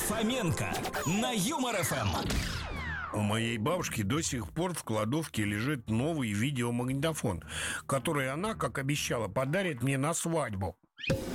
Фоменко на Юмор ФМ. У моей бабушки до сих пор в кладовке лежит новый видеомагнитофон, который она, как обещала, подарит мне на свадьбу.